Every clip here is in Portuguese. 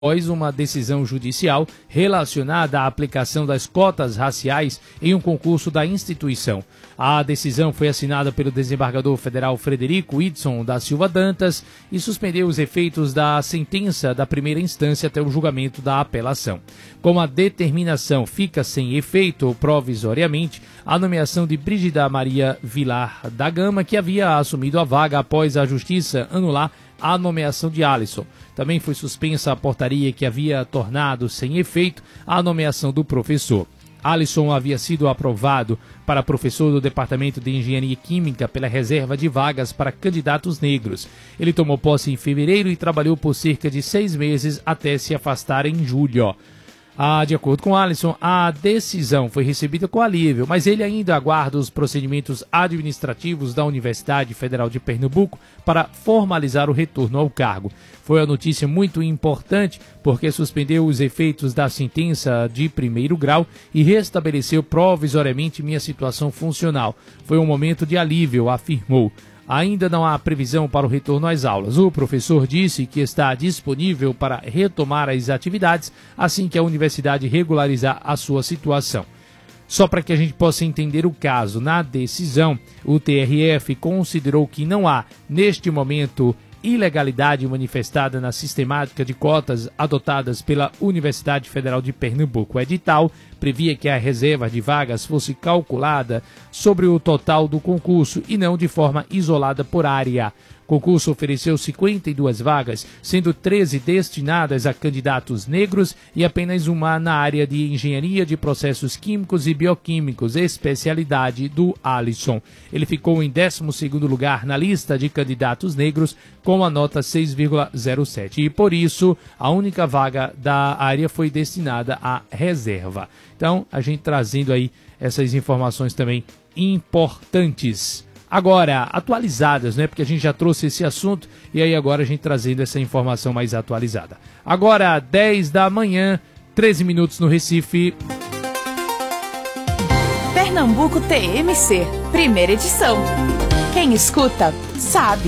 após uma decisão judicial relacionada à aplicação das cotas raciais em um concurso da instituição. A decisão foi assinada pelo desembargador federal Frederico Idson da Silva Dantas e suspendeu os efeitos da sentença da primeira instância até o julgamento da apelação. Como a determinação fica sem efeito provisoriamente, a nomeação de Brígida Maria Vilar da Gama, que havia assumido a vaga após a Justiça anular a nomeação de Alisson. Também foi suspensa a portaria que havia tornado sem efeito a nomeação do professor. Alisson havia sido aprovado para professor do Departamento de Engenharia Química pela reserva de vagas para candidatos negros. Ele tomou posse em fevereiro e trabalhou por cerca de 6 meses até se afastar em julho. De acordo com Alisson, a decisão foi recebida com alívio, mas ele ainda aguarda os procedimentos administrativos da Universidade Federal de Pernambuco para formalizar o retorno ao cargo. Foi uma notícia muito importante porque suspendeu os efeitos da sentença de primeiro grau e restabeleceu provisoriamente minha situação funcional. Foi um momento de alívio, afirmou. Ainda não há previsão para o retorno às aulas. O professor disse que está disponível para retomar as atividades assim que a universidade regularizar a sua situação. Só para que a gente possa entender o caso, na decisão, o TRF considerou que não há, neste momento, ilegalidade manifestada na sistemática de cotas adotadas pela Universidade Federal de Pernambuco. O edital previa que a reserva de vagas fosse calculada sobre o total do concurso e não de forma isolada por área. O concurso ofereceu 52 vagas, sendo 13 destinadas a candidatos negros e apenas uma na área de Engenharia de Processos Químicos e Bioquímicos, especialidade do Alisson. Ele ficou em 12º lugar na lista de candidatos negros com a nota 6,07 e, por isso, a única vaga da área foi destinada à reserva. Então, a gente trazendo aí essas informações também importantes. Agora, atualizadas, né? Porque a gente já trouxe esse assunto e aí agora a gente trazendo essa informação mais atualizada. Agora, 10 da manhã, 13 minutos no Recife. Pernambuco TMC, primeira edição. Quem escuta, sabe.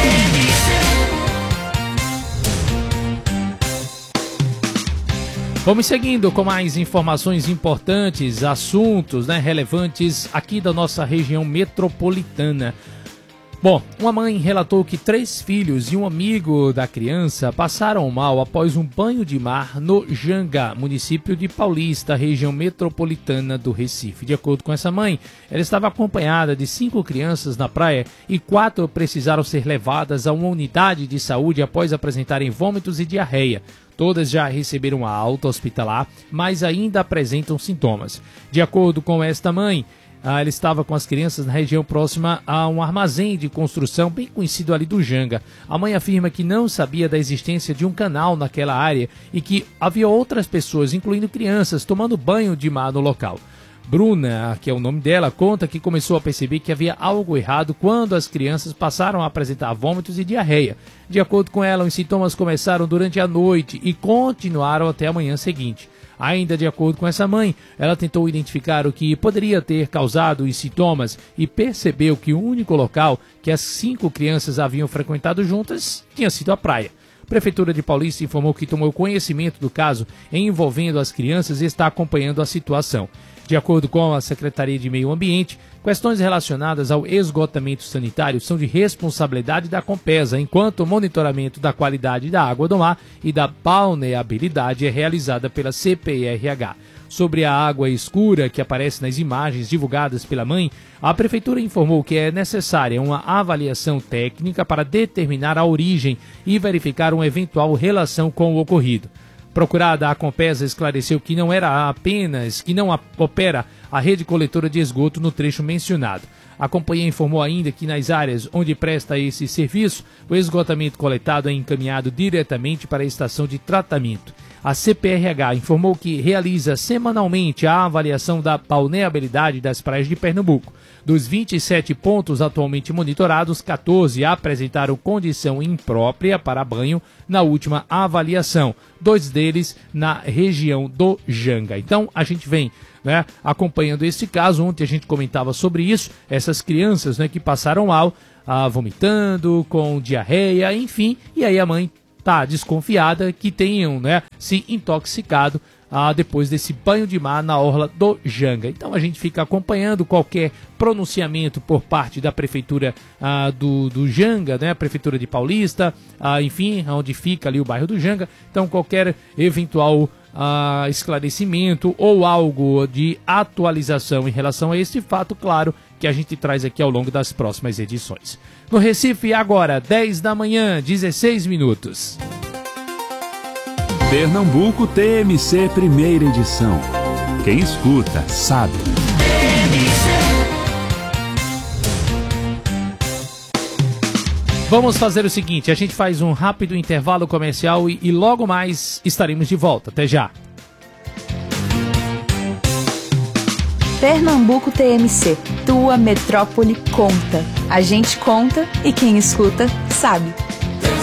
Vamos seguindo com mais informações importantes, assuntos, relevantes aqui da nossa região metropolitana. Bom, uma mãe relatou que 3 filhos e um amigo da criança passaram mal após um banho de mar no Janga, município de Paulista, região metropolitana do Recife. De acordo com essa mãe, ela estava acompanhada de 5 crianças na praia e 4 precisaram ser levadas a uma unidade de saúde após apresentarem vômitos e diarreia. Todas já receberam a alta hospitalar, mas ainda apresentam sintomas. De acordo com esta mãe, ela estava com as crianças na região próxima a um armazém de construção bem conhecido ali do Janga. A mãe afirma que não sabia da existência de um canal naquela área e que havia outras pessoas, incluindo crianças, tomando banho de mar no local. Bruna, que é o nome dela, conta que começou a perceber que havia algo errado quando as crianças passaram a apresentar vômitos e diarreia. De acordo com ela, os sintomas começaram durante a noite e continuaram até a manhã seguinte. Ainda de acordo com essa mãe, ela tentou identificar o que poderia ter causado os sintomas e percebeu que o único local que as 5 crianças haviam frequentado juntas tinha sido a praia. A Prefeitura de Paulista informou que tomou conhecimento do caso envolvendo as crianças e está acompanhando a situação. De acordo com a Secretaria de Meio Ambiente, questões relacionadas ao esgotamento sanitário são de responsabilidade da Compesa, enquanto o monitoramento da qualidade da água do mar e da balneabilidade é realizada pela CPRH. Sobre a água escura que aparece nas imagens divulgadas pela mãe, a Prefeitura informou que é necessária uma avaliação técnica para determinar a origem e verificar uma eventual relação com o ocorrido. Procurada, a Compesa esclareceu que não opera a rede coletora de esgoto no trecho mencionado. A companhia informou ainda que nas áreas onde presta esse serviço, o esgotamento coletado é encaminhado diretamente para a estação de tratamento. A CPRH informou que realiza semanalmente a avaliação da balneabilidade das praias de Pernambuco. Dos 27 pontos atualmente monitorados, 14 apresentaram condição imprópria para banho na última avaliação, 2 deles na região do Janga. Então, a gente vem acompanhando esse caso. Ontem a gente comentava sobre isso, essas crianças que passaram mal, vomitando, com diarreia, enfim, e aí a mãe está desconfiada que tenham, né, se intoxicado depois desse banho de mar na orla do Janga. Então a gente fica acompanhando qualquer pronunciamento por parte da prefeitura do Janga, né, a prefeitura de Paulista, enfim, onde fica ali o bairro do Janga. Então qualquer eventual esclarecimento ou algo de atualização em relação a este fato, claro, que a gente traz aqui ao longo das próximas edições. No Recife, agora, 10 da manhã, 16 minutos. Pernambuco TMC, primeira edição. Quem escuta, sabe. Vamos fazer o seguinte, a gente faz um rápido intervalo comercial e logo mais estaremos de volta. Até já. Pernambuco TMC, tua metrópole conta. A gente conta e quem escuta, sabe.